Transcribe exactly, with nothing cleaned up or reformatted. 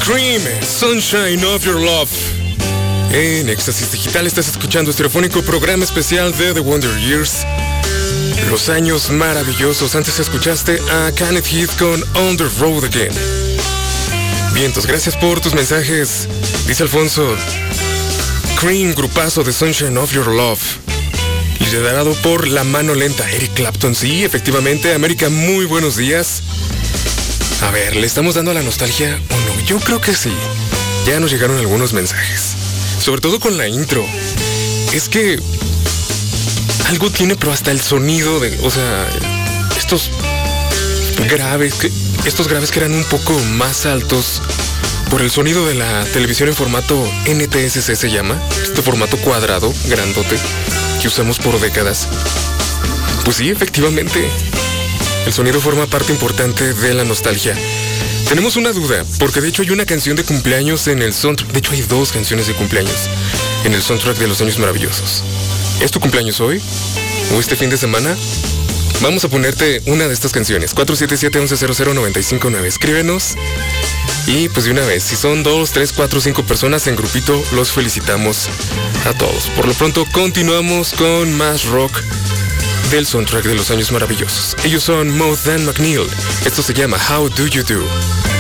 Cream, Sunshine of Your Love. En Éxtasis Digital estás escuchando Estereofónico, programa especial de The Wonder Years. Los años maravillosos. Antes escuchaste a Kenneth Heath con On the Road Again. Vientos, gracias por tus mensajes. Dice Alfonso, Cream, grupazo de Sunshine of Your Love. Liderado por La Mano Lenta, Eric Clapton. Sí, efectivamente, América, muy buenos días. A ver, ¿le estamos dando a la nostalgia o no? Yo creo que sí. Ya nos llegaron algunos mensajes. Sobre todo con la intro. Es que algo tiene, pero hasta el sonido de... O sea, estos graves, que, estos graves que eran un poco más altos por el sonido de la televisión en formato N T S C se llama. Este formato cuadrado, grandote, que usamos por décadas. Pues sí, efectivamente, el sonido forma parte importante de la nostalgia. Tenemos una duda, porque de hecho hay una canción de cumpleaños en el soundtrack. De hecho hay dos canciones de cumpleaños en el soundtrack de Los Años Maravillosos. ¿Es tu cumpleaños hoy? ¿O este fin de semana? Vamos a ponerte una de estas canciones. cuatro siete siete, once cero cero, nueve cinco nueve. Escríbenos. Y pues de una vez, si son dos, tres, cuatro, cinco personas en grupito, los felicitamos a todos. Por lo pronto continuamos con más rock del soundtrack de Los Años Maravillosos. Ellos son Moth and McNeil. Esto se llama How Do You Do.